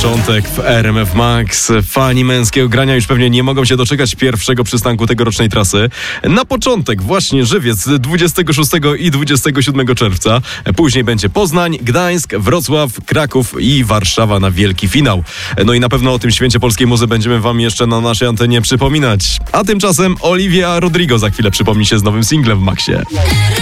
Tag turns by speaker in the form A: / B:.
A: początek w RMF Max. Fani męskiego grania już pewnie nie mogą się doczekać pierwszego przystanku tegorocznej trasy. Na początek właśnie Żywiec 26 i 27 czerwca. Później będzie Poznań, Gdańsk, Wrocław, Kraków i Warszawa na wielki finał. No i na pewno o tym święcie polskiej muzy będziemy wam jeszcze na naszej antenie przypominać. A tymczasem Olivia Rodrigo za chwilę przypomni się z nowym singlem w Maxie.